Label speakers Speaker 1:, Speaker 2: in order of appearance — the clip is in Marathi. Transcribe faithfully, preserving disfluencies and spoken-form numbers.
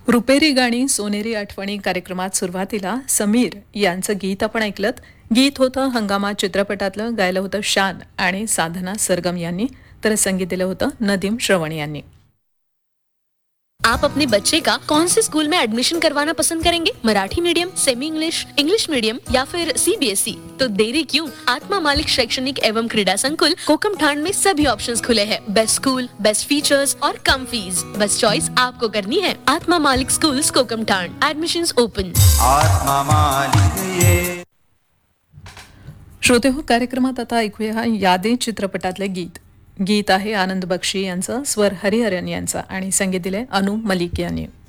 Speaker 1: रुपेरी गाणी सोनेरी आठवणी कार्यक्रमात सुरुवातीला समीर यांचं गीत आपण ऐकलं. गीत होतं हंगामा चित्रपटातलं, गायलं होतं शान आणि साधना सरगम यांनी, तर संगीत दिलं होतं नदीम श्रवण यांनी.
Speaker 2: आप अपने बच्चे का कौन से स्कूल में एडमिशन करवाना पसंद करेंगे? Marathi medium, semi English, English medium या फिर सीबीएसई? तो देरी क्यों? आत्मा मालिक शैक्षणिक एवं क्रीडा संकुल कोकमठाण में सभी ऑप्शंस खुले हैं. बेस्ट स्कूल, बेस्ट फीचर्स और कम फीस. बस चॉइस आपको करनी है. आत्मा मालिक स्कूल्स कोकमठाण. Admissions open.
Speaker 3: आत्मा मालिक ये.
Speaker 1: श्रोते हो, कार्यक्रमात आता ऐकूया यादे चित्रपटातले गीत. गीत आहे आनंद बक्षी यांचं, स्वर हरिहरन यांचा आणि संगीत दिले अनु मलिक यांनी.